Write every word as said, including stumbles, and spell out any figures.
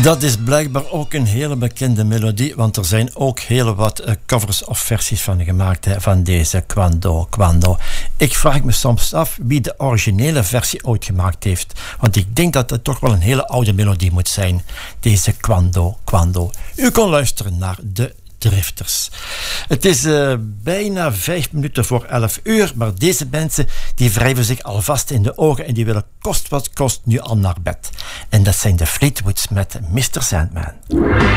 Dat is blijkbaar ook een hele bekende melodie, want er zijn ook heel wat uh, covers of versies van gemaakt, hè, van deze Quando, Quando. Ik vraag me soms af wie de originele versie ooit gemaakt heeft, want ik denk dat het toch wel een hele oude melodie moet zijn, deze Quando, Quando. U kon luisteren naar de Drifters. Het is uh, bijna vijf minuten voor elf uur, maar deze mensen die wrijven zich alvast in de ogen en die willen kost wat kost nu al naar bed. En dat zijn de Fleetwoods met mister Sandman.